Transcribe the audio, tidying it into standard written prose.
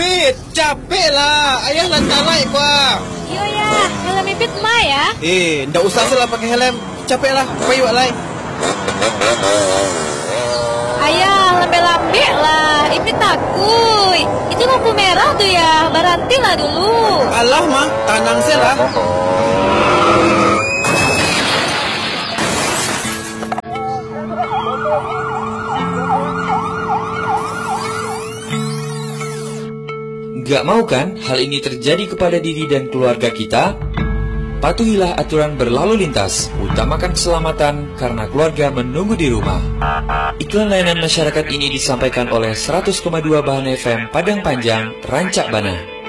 Pipit, capek lah. Ayah lantai naik gua. Iya ya, helm Ipit mah ya. Ndak usah salah pakai helm. Capek lah, payu lai. Ayah, lambe-lambe lah. Ipit takut. Itu lampu merah tuh ya. Berhenti lah dulu. Alah mah, tanang saya lah. Gak mau kan hal ini terjadi kepada diri dan keluarga kita? Patuhilah aturan berlalu lintas, utamakan keselamatan karena keluarga menunggu di rumah. Iklan layanan masyarakat ini disampaikan oleh 100,2 Bahan FM Padang Panjang, Rancak Bana.